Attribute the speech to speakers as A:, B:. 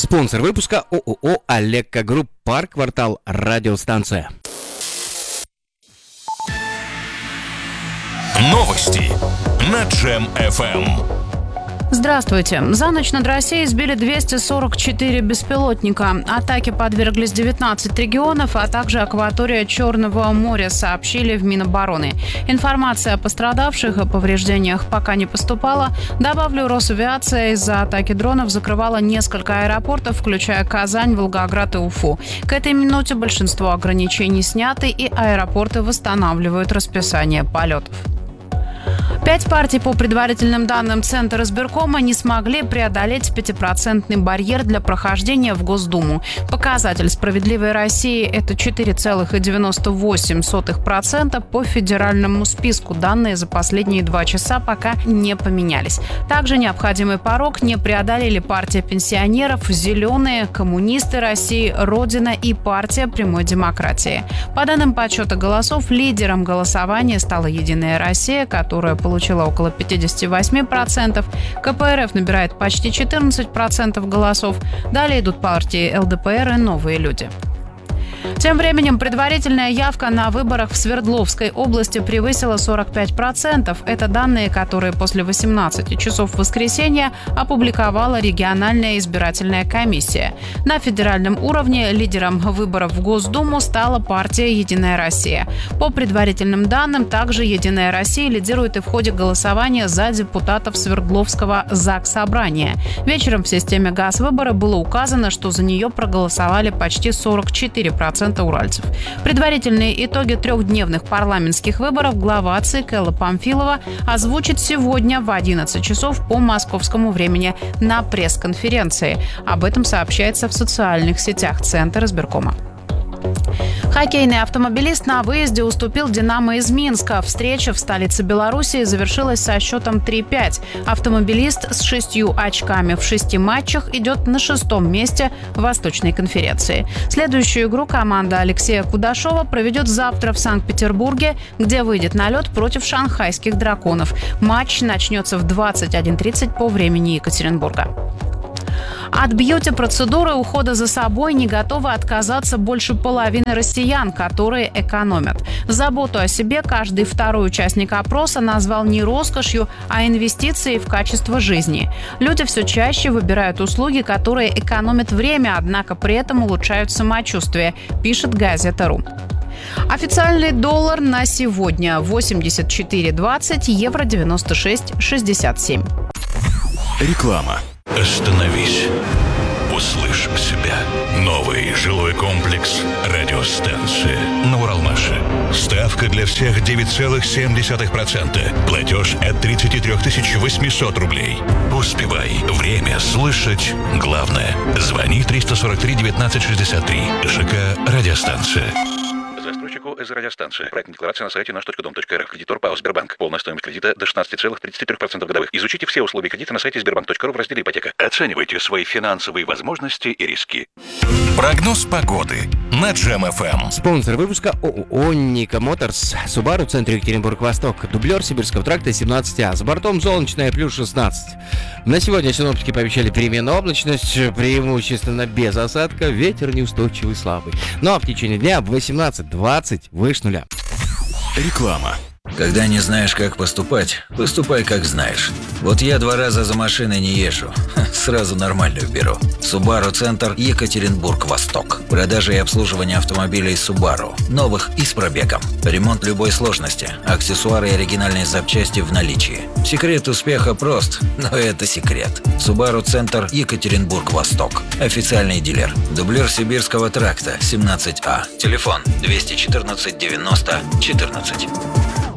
A: Спонсор выпуска ООО «Алекко Групп», парк, квартал, радиостанция.
B: Новости на Джем-ФМ.
C: Здравствуйте. За ночь над Россией сбили 244 беспилотника. Атаке подверглись 19 регионов, а также акватория Черного моря, сообщили в Минобороны. Информация о пострадавших и повреждениях пока не поступала. Добавлю, Росавиация из-за атаки дронов закрывала несколько аэропортов, включая Казань, Волгоград и Уфу. К этой минуте большинство ограничений сняты, и аэропорты восстанавливают расписание полетов. 5 партий, по предварительным данным Центра избиркома, не смогли преодолеть 5% барьер для прохождения в Госдуму. Показатель «Справедливой России» – это 4,98% по федеральному списку. Данные за последние 2 часа пока не поменялись. Также необходимый порог не преодолели партия пенсионеров, «Зеленые», коммунисты России, Родина и партия прямой демократии. По данным подсчета голосов, лидером голосования стала «Единая Россия», которая получила около 58%. КПРФ набирает почти 14% голосов. Далее идут партии ЛДПР и «Новые люди». Тем временем предварительная явка на выборах в Свердловской области превысила 45%. Это данные, которые после 18 часов воскресенья опубликовала региональная избирательная комиссия. На федеральном уровне лидером выборов в Госдуму стала партия «Единая Россия». По предварительным данным, также «Единая Россия» лидирует и в ходе голосования за депутатов Свердловского Заксобрания. Вечером в системе «Газвыборы» было указано, что за нее проголосовали почти 44% уральцев. Предварительные итоги 3-дневных парламентских выборов глава ЦИК Элла Памфилова озвучит сегодня в 11 часов по московскому времени на пресс-конференции. Об этом сообщается в социальных сетях Центра избиркома. Хоккейный автомобилист на выезде уступил «Динамо» из Минска. Встреча в столице Белоруссии завершилась со счетом 3-5. Автомобилист с 6 очками в 6 матчах идет на 6-м месте в Восточной конференции. Следующую игру команда Алексея Кудашова проведет завтра в Санкт-Петербурге, где выйдет на лед против шанхайских драконов. Матч начнется в 21:30 по времени Екатеринбурга. От бьюти-процедуры ухода за собой не готовы отказаться больше половины россиян, которые экономят. Заботу о себе каждый второй участник опроса назвал не роскошью, а инвестицией в качество жизни. Люди все чаще выбирают услуги, которые экономят время, однако при этом улучшают самочувствие, пишет газета.ру. Официальный доллар на сегодня 84.20, евро 96.67.
B: Реклама. Остановись. Услышь себя. Новый жилой комплекс «Радиостанция» на Уралмаше. Ставка для всех 9,7%. Платеж от 33 800 рублей. Успевай. Время слышать главное. Звони 343 19 63. ЖК «Радиостанция». Застройщику из радиостанции. Проектная декларация на сайте наш.дом.рф. Кредитор ПАО «Сбербанк». Полная стоимость кредита до 16,33% годовых. Изучите все условия кредита на сайте sberbank.ru в разделе «Ипотека». Оценивайте свои финансовые возможности и риски. Прогноз погоды на Джем-ФМ.
A: Спонсор выпуска ООО «Ника Моторс». Subaru, центр Екатеринбург-Восток. Дублер Сибирского тракта 17А. За бортом солнечная плюс 16. На сегодня синоптики пообещали переменную облачность, преимущественно без осадка, ветер неустойчивый слабый. Ну а в течение дня в 18-20 выше нуля.
B: Реклама.
D: Когда не знаешь, как поступать, поступай, как знаешь. Вот я 2 раза за машиной не езжу. Сразу нормальную беру. Subaru Центр, Екатеринбург-Восток. Продажа и обслуживание автомобилей Subaru. Новых и с пробегом. Ремонт любой сложности. Аксессуары и оригинальные запчасти в наличии. Секрет успеха прост, но это секрет. Subaru Центр, Екатеринбург-Восток. Официальный дилер. Дублер Сибирского тракта, 17А. Телефон 214 90 14.